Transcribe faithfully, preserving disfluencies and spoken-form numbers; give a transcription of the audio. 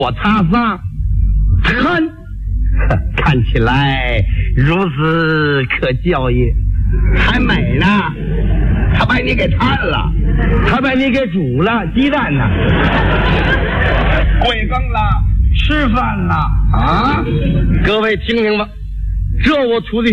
我擦啥？看，看起来孺子可教也。还美呢，他把你给贪了，他把你给煮了，鸡蛋呢？贵庚了？吃饭了啊？各位听听吧，这我徒弟